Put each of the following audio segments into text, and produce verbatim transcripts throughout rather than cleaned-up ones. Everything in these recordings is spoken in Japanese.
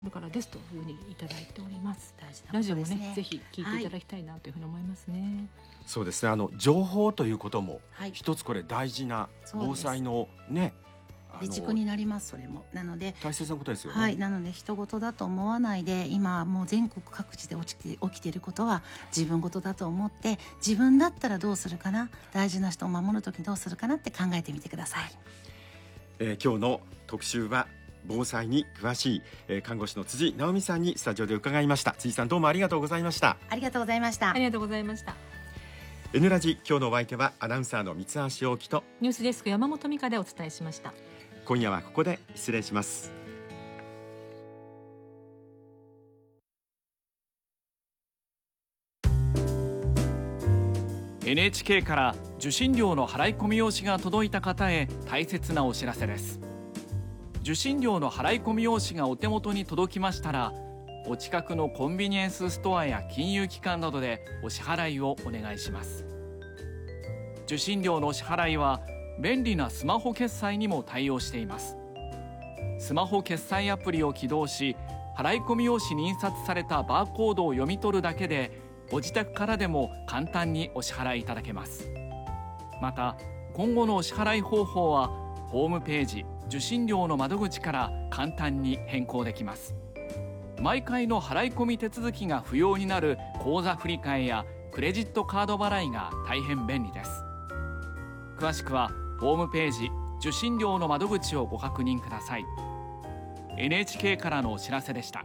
だからですというふうにいただいております。 大事なラジオもことですね。 ねぜひ聞いていただきたいなというふうに思いますね。はい、 そうですね、あの情報ということも、 はい、 一つこれ大事な防災のねで軸になります。それもなので大切なことですよね。 はい、なので人事だと思わないで、今もう全国各地で起きて、起きていることは自分事だと思って、自分だったらどうするかな、大事な人を守るときどうするかなって考えてみてください。 えー、今日の特集は防災に詳しい、えー、看護師の辻直美さんにスタジオで伺いました。辻さん、どうもありがとうございました。 ありがとうございました。 ありがとうございました。 N ラジ、今日のお相手はアナウンサーの三橋陽樹とニュースデスク山本美香でお伝えしました。 今夜はここで失礼します。 エヌエイチケー から受信料の払い込み用紙が届いた方へ大切なお知らせです。受信料の払い込み用紙がお手元に届きましたら、お近くのコンビニエンスストアや金融機関などでお支払いをお願いします。受信料のお支払いは便利なスマホ決済にも対応しています。スマホ決済アプリを起動し、払い込み用紙に印刷されたバーコードを読み取るだけで、ご自宅からでも簡単にお支払いいただけます。また今後のお支払い方法はホームページ受信料の窓口から簡単に変更できます。毎回の払い込み手続きが不要になる口座振替やクレジットカード払いが大変便利です。詳しくはホームページ受信料の窓口をご確認ください。 エヌエイチケー からのお知らせでした。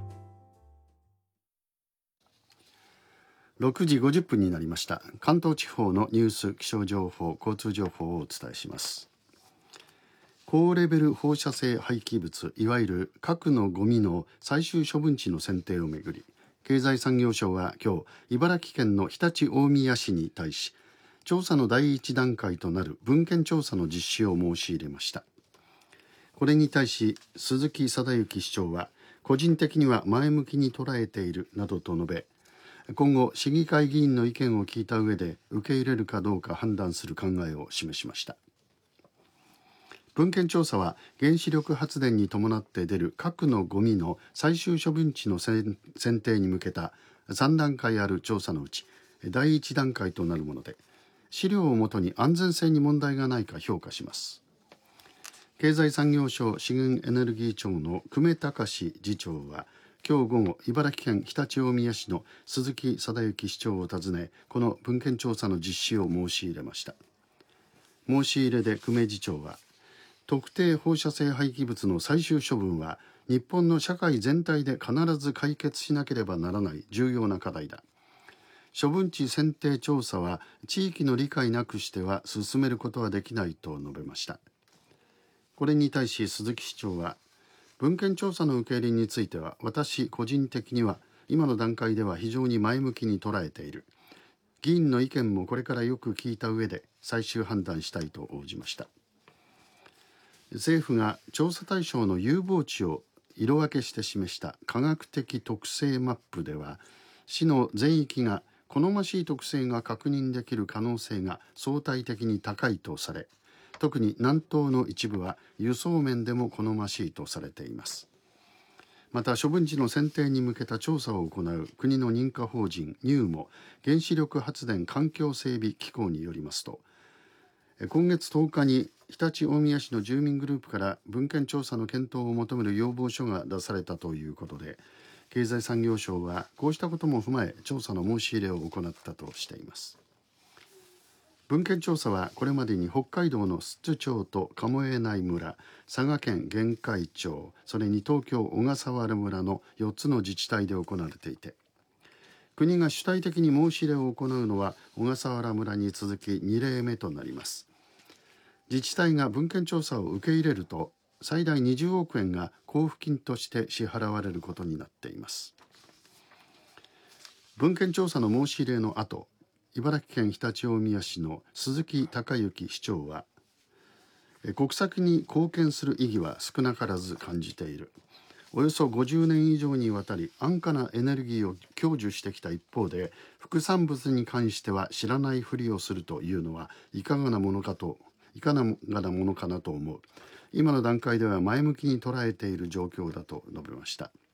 ろくじごじゅっぷんになりました。関東地方のニュース、気象情報、交通情報をお伝えします。高レベル放射性廃棄物、いわゆる核のゴミの最終処分地の選定をめぐり、経済産業省は今日、茨城県の常陸大宮市に対し、調査の第一段階となる文献調査の実施を申し入れました。これに対し鈴木貞之市長は、個人的には前向きに捉えているなどと述べ、今後市議会議員の意見を聞いた上で受け入れるかどうか判断する考えを示しました。文献調査は原子力発電に伴って出る核のゴミの最終処分地の選定に向けたさん段階ある調査のうち第一段階となるもので、資料をもとに安全性に問題がないか評価します。経済産業省資源エネルギー庁の久米隆次長は今日午後、茨城県常陸大宮市の鈴木貞之市長を訪ね、この文献調査の実施を申し入れました。申し入れで久米次長は、特定放射性廃棄物の最終処分は日本の社会全体で必ず解決しなければならない重要な課題だ。処分地選定調査は地域の理解なくしては進めることはできないと述べました。これに対し鈴木市長は、文献調査の受け入れについては私個人的には今の段階では非常に前向きに捉えている。議員の意見もこれからよく聞いた上で最終判断したいと応じました。政府が調査対象の有望地を色分けして示した科学的特性マップでは、市の全域が好ましい特性が確認できる可能性が相対的に高いとされ、特に南東の一部は輸送面でも好ましいとされています。また処分地の選定に向けた調査を行う国の認可法人ニューモ原子力発電環境整備機構によりますと、今月とおかに常陸大宮市の住民グループから文献調査の検討を求める要望書が出されたということで、経済産業省はこうしたことも踏まえ調査の申し入れを行ったとしています。文献調査はこれまでに北海道の寿都町と鴨江内村、佐賀県玄海町、それに東京小笠原村のよっつの自治体で行われていて、国が主体的に申し入れを行うのは小笠原村に続きに例目となります。自治体が文献調査を受け入れると最大にじゅうおくえんが交付金として支払われることになっています。文献調査の申し入れの後、茨城県常陸大宮市の鈴木孝之市長は、国策に貢献する意義は少なからず感じている。およそごじゅうねん以上にわたり安価なエネルギーを享受してきた一方で、副産物に関しては知らないふりをするというのはいかがなものかといかがなものかなと思う。今の段階では前向きに捉えている状況だと述べました。